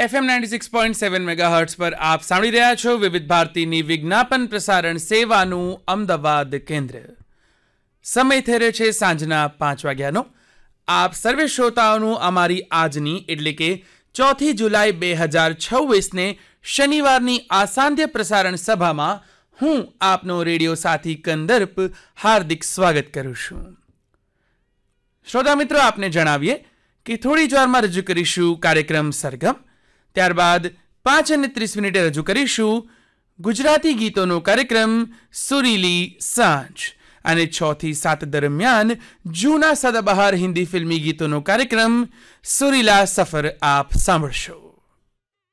FM 96.7 megahertz પર આપ સાંભળી રહ્યા છો વિવિધ ભારતીની વિજ્ઞાપન પ્રસારણ સેવાનું અમદાવાદ કેન્દ્ર. સમય થઈ રહ્યો છે સાંજના 5 વાગ્યાનો. આપ સર્વે શ્રોતાઓનું અમારી આજની એટલે કે 4 જુલાઈ 2026ને શનિવારની આસાંધ્ય પ્રસારણ સભામાં હું આપનો રેડિયો સાથી કંદર્પ હાર્દિક સ્વાગત કરું છું. શ્રોતા મિત્રો, આપને જણાવીએ કે થોડી જ વારમાં રજૂ કરીશું કાર્યક્રમ સરગમ. ત્યારબાદ 5:30 રજૂ કરીશું ગુજરાતી ગીતોનો કાર્યક્રમ સુરીલી સાંજ. અને 6 થી 7 દરમિયાન જૂના સદાબહાર હિન્દી ફિલ્મી ગીતોનો કાર્યક્રમ સુરીલા સફર આપ સાંભળશો.